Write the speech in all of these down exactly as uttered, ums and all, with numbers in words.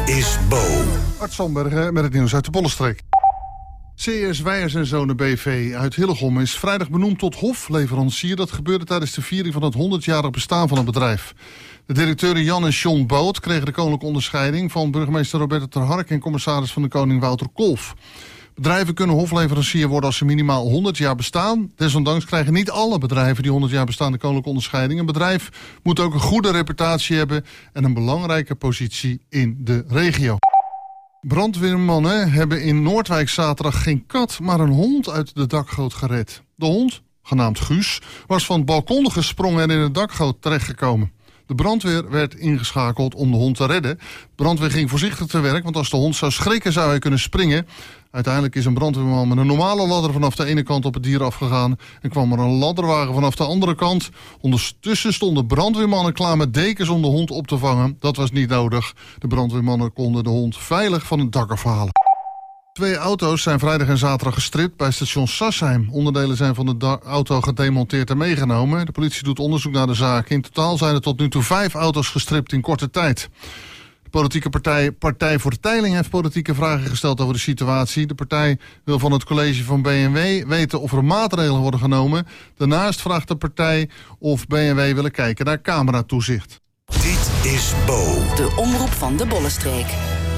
is Bo. Art Zandbergen met het nieuws uit de Bollenstreek. C S Wijers en Zonen B V uit Hillegom is vrijdag benoemd tot hofleverancier. Dat gebeurde tijdens de viering van het honderdjarig bestaan van het bedrijf. De directeuren Jan en John Boot kregen de koninklijke onderscheiding van burgemeester Roberta ter Hark en commissaris van de Koning Wouter Kolff. Bedrijven kunnen hofleverancier worden als ze minimaal honderd jaar bestaan. Desondanks krijgen niet alle bedrijven die honderd jaar bestaan de koninklijke onderscheiding. Een bedrijf moet ook een goede reputatie hebben en een belangrijke positie in de regio. Brandweermannen hebben in Noordwijk zaterdag geen kat, maar een hond uit de dakgoot gered. De hond, genaamd Guus, was van het balkon gesprongen en in de dakgoot terechtgekomen. De brandweer werd ingeschakeld om de hond te redden. De brandweer ging voorzichtig te werk, want als de hond zou schrikken zou hij kunnen springen. Uiteindelijk is een brandweerman met een normale ladder vanaf de ene kant op het dier afgegaan en kwam er een ladderwagen vanaf de andere kant. Ondertussen stonden brandweermannen klaar met dekens om de hond op te vangen. Dat was niet nodig. De brandweermannen konden de hond veilig van het dak afhalen. Twee auto's zijn vrijdag en zaterdag gestript bij station Sassheim. Onderdelen zijn van de da- auto gedemonteerd en meegenomen. De politie doet onderzoek naar de zaak. In totaal zijn er tot nu toe vijf auto's gestript in korte tijd. De politieke partij Partij voor de Teiling heeft politieke vragen gesteld over de situatie. De partij wil van het college van B N W weten of er maatregelen worden genomen. Daarnaast vraagt de partij of B N W willen kijken naar cameratoezicht. Dit is Bo. De omroep van de Bollenstreek.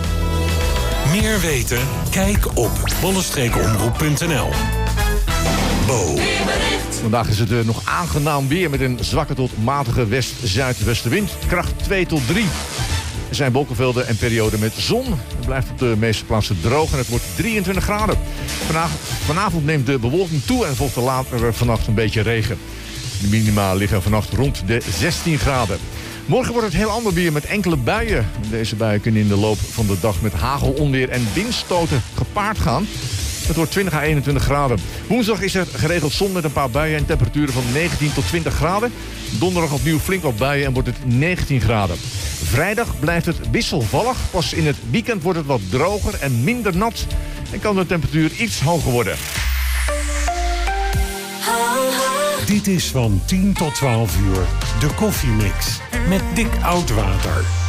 Meer weten? Kijk op bollenstreekomroep punt n l. Bo. Vandaag is het uh, nog aangenaam weer met een zwakke tot matige west-zuidwestenwind. Kracht twee tot drie. Er zijn wolkenvelden en perioden met zon. Het blijft op de meeste plaatsen droog en het wordt drieëntwintig graden. Vanavond, vanavond neemt de bewolking toe en volgt er later vannacht een beetje regen. De minima liggen vannacht rond de zestien graden. Morgen wordt het heel ander weer met enkele buien. Deze buien kunnen in de loop van de dag met hagel, onweer en windstoten gepaard gaan. Het wordt twintig à eenentwintig graden. Woensdag is er geregeld zon met een paar buien en temperaturen van negentien tot twintig graden. Donderdag opnieuw flink wat buien en wordt het negentien graden. Vrijdag blijft het wisselvallig. Pas in het weekend wordt het wat droger en minder nat. En kan de temperatuur iets hoger worden. Dit is van tien tot twaalf uur de Koffiemix met Dick Oudwater.